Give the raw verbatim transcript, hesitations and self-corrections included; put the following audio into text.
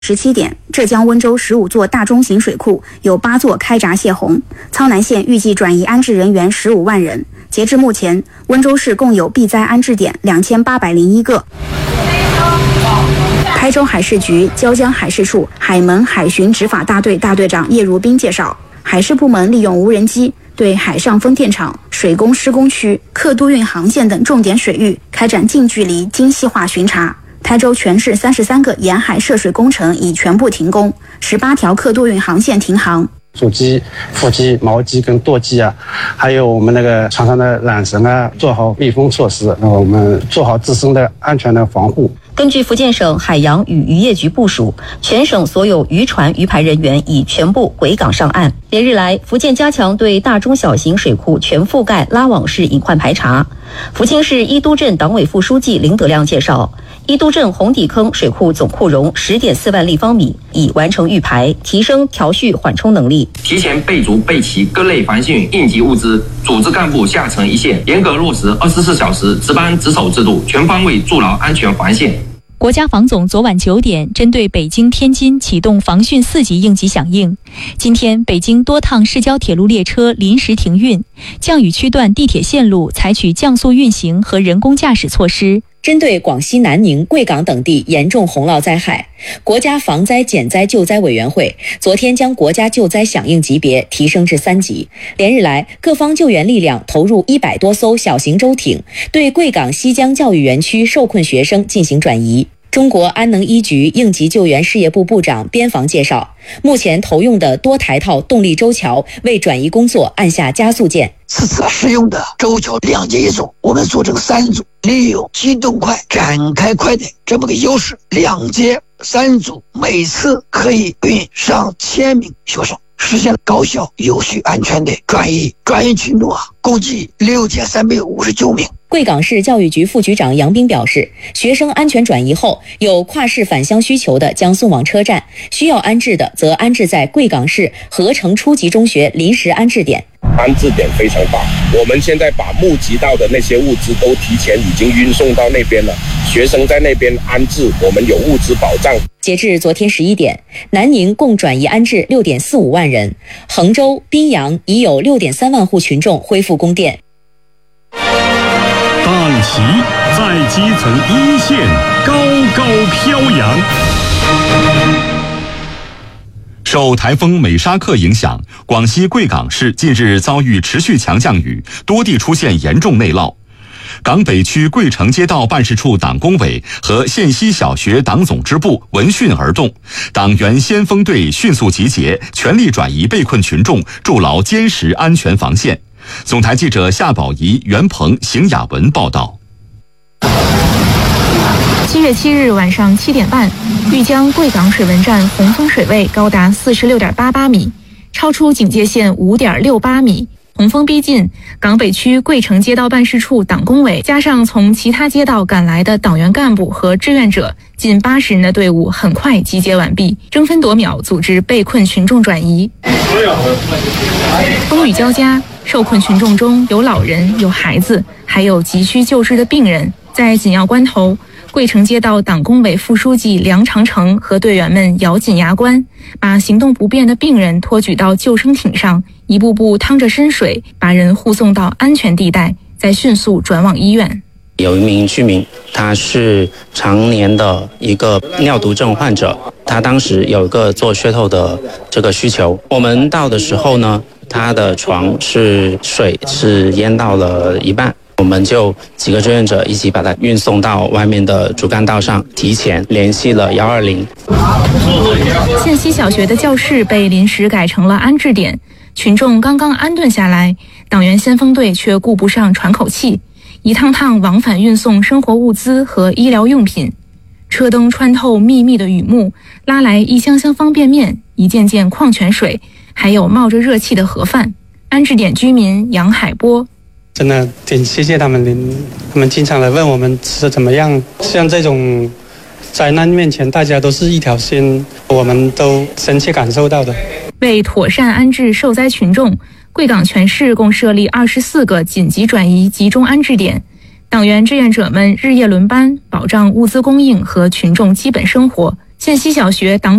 十七点，浙江温州十五座大中型水库有八座开闸泄洪，苍南县预计转移安置人员十五万人。截至目前，温州市共有避灾安置点两千八百零一个。台州海事局椒江海事处海门海巡执法大队大队长叶如斌介绍，海事部门利用无人机对海上风电场、水工施工区、客渡运航线等重点水域开展近距离精细化巡查。台州全市三十三个沿海涉水工程已全部停工，十八条客渡运航线停航。 主机、副机、锚机跟舵机啊，还有我们那个船上的缆绳啊，做好密封措施，让我们做好自身的安全的防护。 根据福建省海洋与渔业局部署，全省所有渔船渔排人员已全部回港上岸。连日来，福建加强对大中小型水库全覆盖拉网式隐患排查。福清市伊都镇党委副书记林德亮介绍，伊都镇红底坑水库总库容 十点四万立方米，已完成预排，提升调蓄缓冲能力。 提前备足备齐各类防汛应急物资，组织干部下沉一线，严格落实二十四小时值班值守制度，全方位筑牢安全防线。 国家防总昨晚九点针对北京、天津启动防汛四级应急响应。今天，北京多趟市郊铁路列车临时停运，降雨区段地铁线路采取降速运行和人工驾驶措施。 针对广西南宁、贵港等地严重洪涝灾害，国家防灾减灾救灾委员会昨天将国家救灾响应级别提升至三级。连日来，各方救援力量投入一百多艘小型舟艇，对贵港西江教育园区受困学生进行转移。中国安能一局应急救援事业部部长边防介绍，目前投用的多台套动力舟桥为转移工作按下加速键。 此次使用的舟桥两节一组，我们组成三组，利用机动快、展开快的这么个优势，两节三组，每次可以运上千名学生，实现高效、有序、安全的转移。转移群众啊，共计六千三百五十九名。 贵港市教育局副局长杨斌表示，学生安全转移后，有跨市返乡需求的将送往车站，需要安置的则安置在贵港市合成初级中学临时安置点。 安置点非常大，我们现在把募集到的那些物资都提前已经运送到那边了，学生在那边安置，我们有物资保障。 截至昨天十一点，南宁共转移安置 六点四五万人，衡州、宾阳已有 六点三万户群众恢复供电。 党旗在基层一线高高飘扬。受台风美沙克影响，广西贵港市近日遭遇持续强降雨，多地出现严重内涝。港北区贵城街道办事处党工委和县西小学党总支部闻讯而动，党员先锋队迅速集结，全力转移被困群众，筑牢坚实安全防线。总台记者夏宝仪、袁鹏、邢雅文报道。 七月七日晚上七点半，玉江贵港水文站洪峰水位高达四十六点八八米，超出警戒线五点六八米。洪峰逼近，港北区贵城街道办事处党工委加上从其他街道赶来的党员干部和志愿者，近八十人的队伍很快集结完毕，争分夺秒组织被困群众转移。风雨交加，受困群众中有老人、有孩子，还有急需救治的病人。在紧要关头，贵城街道党工委副书记梁长成和队员们咬紧牙关，把行动不便的病人托举到救生艇上，一步步趟着深水，把人护送到安全地带，再迅速转往医院。 有一名居民，他是常年的一个尿毒症患者，他当时有一个做血透的这个需求。我们到的时候呢，他的床是水是淹到了一半。我们就几个志愿者一起把它运送到外面的主干道上，提前联系了一二零。 县西小学的教室被临时改成了安置点，群众刚刚安顿下来，党员先锋队却顾不上喘口气，一趟趟往返运送生活物资和医疗用品。车灯穿透密密的雨幕，拉来一箱箱方便面，一件件矿泉水，还有冒着热气的盒饭。安置点居民杨海波。 真的挺谢谢他们，他们经常来问我们吃的怎么样。像这种灾难面前，大家都是一条心，我们都深切感受到的。 为妥善安置受灾群众，贵港全市共设立二十四个紧急转移集中安置点，党员志愿者们日夜轮班，保障物资供应和群众基本生活。 县西小学党